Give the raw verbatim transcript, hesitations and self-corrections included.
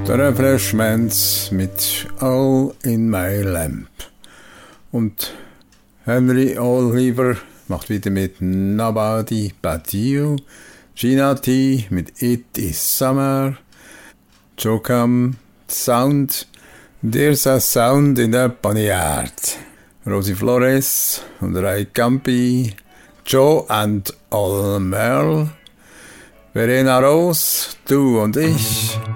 Der Refreshments mit All in My Lamp. Und Henry Oliver macht wieder mit Nobody But You. Gina T mit It Is Summer. Jocam Sound. There's a Sound in the Boneyard. Rosie Flores und Ray Campi. Joe and All Merle. Verena Rose, du und ich.